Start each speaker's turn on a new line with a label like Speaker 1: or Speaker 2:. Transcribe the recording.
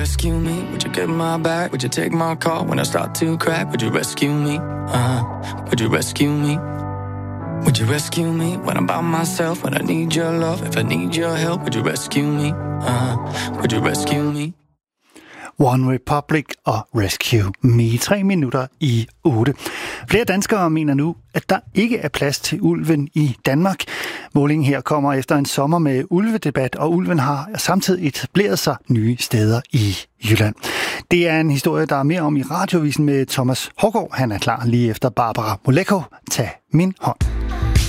Speaker 1: rescue me? Would you get my back? Would you take my call when I start to crack? Would you rescue me? Would you rescue me? Would you rescue me when I'm by myself? When I need your love, if I need your help, would you rescue me? Would you rescue me?
Speaker 2: One Republic og Rescue Me. 3 minutter i 8. Flere danskere mener nu, at der ikke er plads til ulven i Danmark. Målingen her kommer efter en sommer med ulvedebat, og ulven har samtidig etableret sig nye steder i Jylland. Det er en historie, der er mere om i Radiovisen med Thomas Hågaard. Han er klar lige efter Barbara Moleko. Tag min hånd.